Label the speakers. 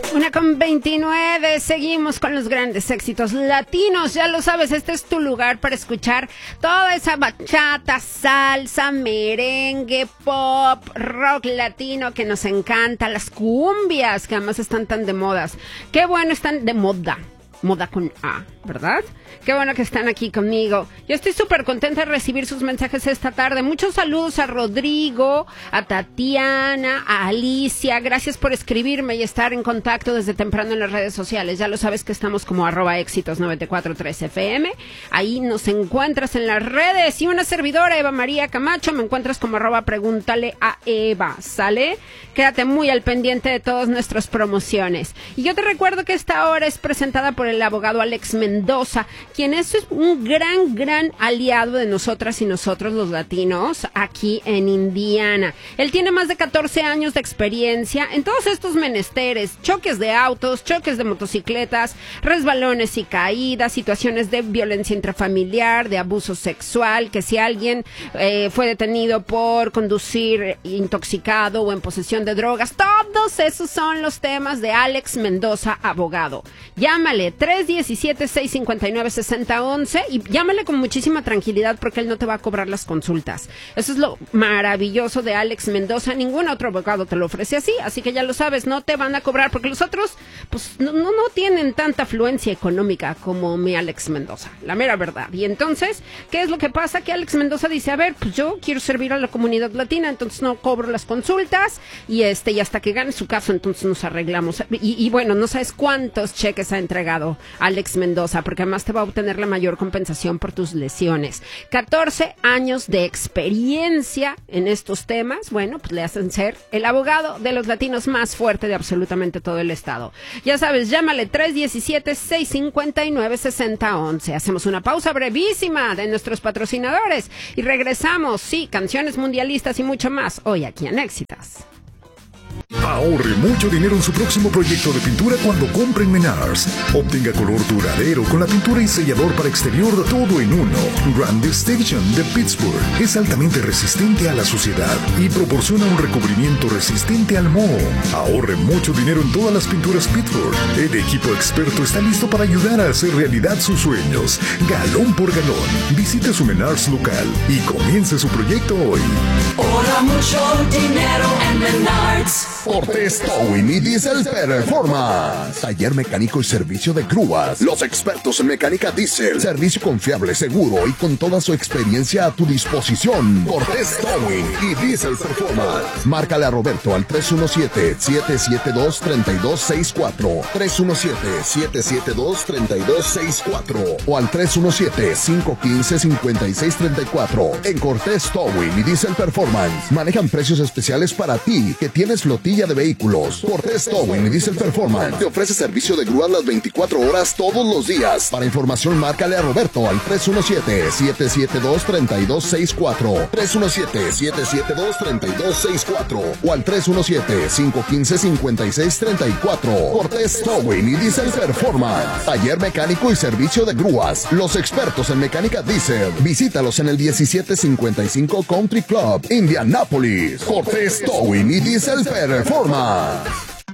Speaker 1: 1:29, seguimos con los grandes éxitos latinos. Ya lo sabes, este es tu lugar para escuchar toda esa bachata, salsa, merengue, pop, rock latino que nos encanta, las cumbias que además están tan de modas. Qué bueno, están de moda con A, ¿verdad? Qué bueno que están aquí conmigo. Yo estoy súper contenta de recibir sus mensajes esta tarde. Muchos saludos a Rodrigo, a Tatiana, a Alicia. Gracias por escribirme y estar en contacto desde temprano en las redes sociales. Ya lo sabes que estamos como @éxitos943fm. Ahí nos encuentras en las redes. Y una servidora, Eva María Camacho, me encuentras como @pregúntale a Eva, ¿sale? Quédate muy al pendiente de todas nuestras promociones. Y yo te recuerdo que esta hora es presentada por el abogado Alex Mendoza, quien es un gran aliado de nosotras y nosotros los latinos aquí en Indiana. Él tiene más de 14 años de experiencia en todos estos menesteres: choques de autos, choques de motocicletas, resbalones y caídas, situaciones de violencia intrafamiliar, de abuso sexual, que si alguien fue detenido por conducir intoxicado o en posesión de drogas. Todos esos son los temas de Alex Mendoza, abogado. Llámale 317-659-6011 y llámale con muchísima tranquilidad porque él no te va a cobrar las consultas. Eso es lo maravilloso de Alex Mendoza. Ningún otro abogado te lo ofrece así que ya lo sabes, no te van a cobrar porque los otros pues no tienen tanta afluencia económica como mi Alex Mendoza, la mera verdad. Y entonces, ¿qué es lo que pasa? Que Alex Mendoza dice, a ver, pues yo quiero servir a la comunidad latina, entonces no cobro las consultas y hasta que gane su caso, entonces nos arreglamos. Y bueno, no sabes cuántos cheques ha entregado Alex Mendoza, porque además te va a obtener la mayor compensación por tus lesiones. 14 años de experiencia en estos temas, bueno, pues le hacen ser el abogado de los latinos más fuerte de absolutamente todo el estado. Ya sabes, llámale 317-659-6011. Hacemos una pausa brevísima de nuestros patrocinadores y regresamos, sí, canciones mundialistas y mucho más, hoy aquí en Éxitos.
Speaker 2: Ahorre mucho dinero en su próximo proyecto de pintura cuando compre en Menards. Obtenga color duradero con la pintura y sellador para exterior todo en uno. Grand Station de Pittsburgh es altamente resistente a la suciedad y proporciona un recubrimiento resistente al moho. Ahorre mucho dinero en todas las pinturas Pittsburgh. El equipo experto está listo para ayudar a hacer realidad sus sueños. Galón por galón. Visite su Menards local y comience su proyecto hoy.
Speaker 3: Ahorra mucho dinero en Menards.
Speaker 4: Cortés Towing y Diesel Performance. Taller mecánico y servicio de grúas. Los expertos en mecánica diésel. Servicio confiable, seguro y con toda su experiencia a tu disposición. Cortés Towing y Diesel Performance. Márcale a Roberto al 317-772-3264. 317-772-3264 o al 317-515-5634. En Cortés Towing y Diesel Performance manejan precios especiales para ti que tienes flotilla de vehículos. Cortés Towing y Diesel Performance te ofrece servicio de grúas las 24 horas todos los días. Para información, márcale a Roberto al 317-772-3264. 317-772-3264 o al 317-515-5634. Cortés Towing y Diesel Performance. Taller mecánico y servicio de grúas. Los expertos en mecánica diesel. Visítalos en el 1755 Country Club, Indianápolis. Cortés Towing y Diesel Performance.